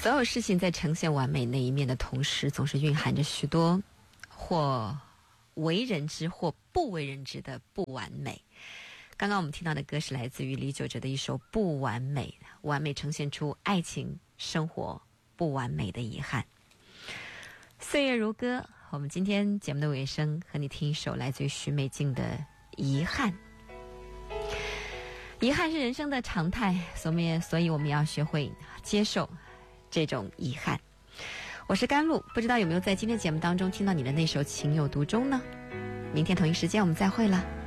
所有事情在呈现完美那一面的同时，总是蕴含着许多或为人知或不为人知的不完美。刚刚我们听到的歌是来自于李玖哲的一首《不完美》，完美呈现出爱情生活不完美的遗憾。岁月如歌，我们今天节目的尾声和你听一首来自于许美静的《遗憾》。遗憾是人生的常态，所以我们要学会接受这种遗憾。我是甘露，不知道有没有在今天节目当中听到你的那首情有独钟呢？明天同一时间我们再会了。